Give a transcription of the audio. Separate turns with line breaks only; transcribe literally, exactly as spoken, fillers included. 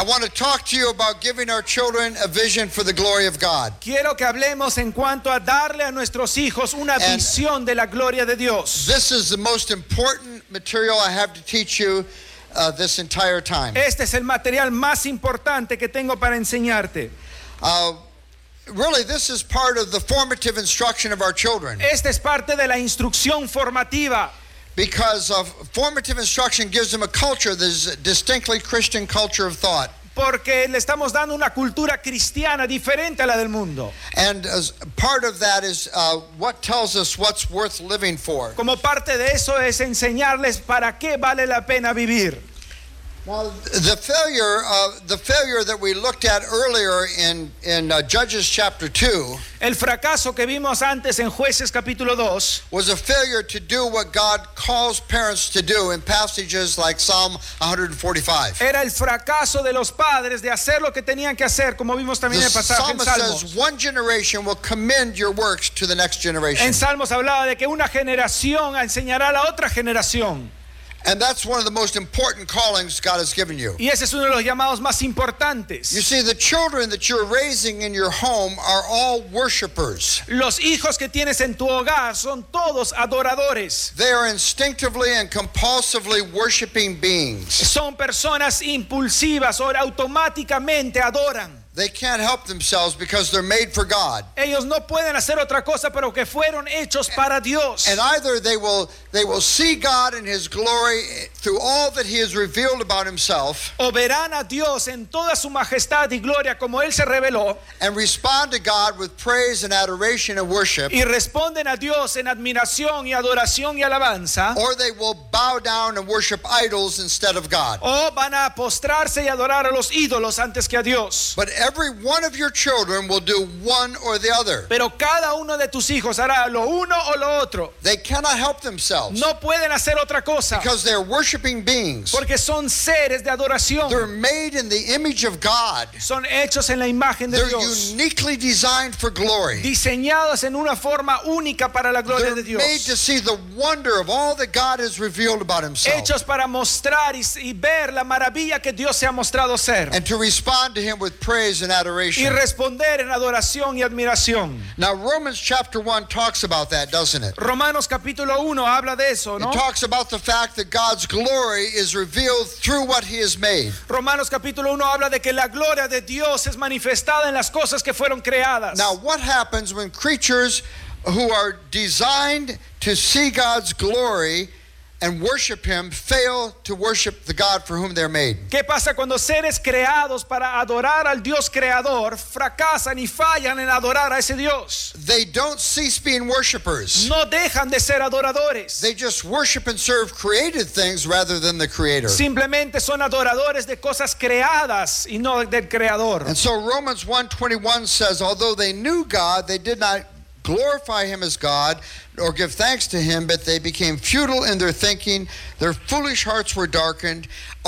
I want to talk to you about giving our children a vision for the glory of God.
Quiero que hablemos en cuanto a darle a nuestros hijos una
And
visión de la gloria de Dios.
This is the most important material I have to teach you uh, this entire time.
Este es el material más importante que tengo para enseñarte.
Uh, really, this is part of the formative instruction of our children.
Esta es parte de la instrucción formativa.
Because of formative instruction gives them a culture that is a distinctly Christian culture of thought.
Porque le estamos dando una cultura cristiana diferente a la del mundo.
And as part of that is uh, what tells us what's worth living for.
Como parte de eso es enseñarles para qué vale la pena vivir.
Now, the failure, uh, the failure that we looked at earlier in in uh, Judges chapter two,
El fracaso que vimos antes en Jueces capítulo dos
was a failure to do what God calls parents to do in passages like Psalm one forty-five.
era el fracaso de los padres de hacer lo que tenían que hacer, como vimos también
The
en el pasaje en
psalmist says
Salmos.
one generation will commend your works to the next generation.
En Salmos hablaba de que una generación enseñará a la otra generación.
And that's one of the most important callings God has given you.
Y ese es uno de los llamados más importantes.
You see, the children that you're raising in your home are all worshipers.
Los hijos que tienes en tu hogar son todos adoradores.
They are instinctively and compulsively worshiping beings.
Son personas impulsivas o automáticamente adoran.
They can't help themselves because they're made for God.
Ellos no pueden hacer otra cosa pero que fueron hechos para Dios.
And either they will they will see God in His glory through all that He has revealed about Himself,
O verán a Dios en toda su majestad y gloria como Él se reveló,
and respond to God with praise and adoration and worship,
y responden a Dios en admiración y adoración y alabanza,
or they will bow down and worship idols instead of God.
o van a postrarse y adorar a los ídolos antes que a Dios.
But every one of your children will do one or the other.
Pero cada uno de tus hijos hará lo uno o lo otro.
They cannot help themselves
No pueden hacer otra cosa
because they're worshiping beings.
porque son seres de adoración.
They're made in the image of God.
Son hechos en la imagen de
They're
Dios,
uniquely designed for glory.
diseñados en una forma única para la gloria
They're
de
made to
Dios,
see the wonder of all that God has revealed about Himself,
hechos para mostrar y, y ver la maravilla que Dios se ha mostrado ser,
and to respond to Him with praise and
y
adoration.
responder en adoración y admiración.
Now, Romans chapter one talks about that, doesn't it?
Romanos capítulo uno habla de eso, ¿no?
It talks about the fact that God's glory is revealed through what He has made.
Romanos capítulo uno habla de que la gloria de Dios es manifestada en las cosas que fueron creadas.
Now, what happens when creatures who are designed to see God's glory and worship Him fail to worship the God for whom they're made?
¿Qué pasa cuando seres creados para adorar al Dios creador fracasan y fallan en adorar a ese Dios?
They don't cease being worshipers.
No dejan de ser adoradores.
They just worship and serve created things rather than the Creator.
Simplemente son adoradores de cosas creadas y no del creador.
And so Romans one twenty-one says, although they knew God, they did not glorify Him as God or give thanks to Him, but they became futile in their thinking. Their foolish hearts were darkened.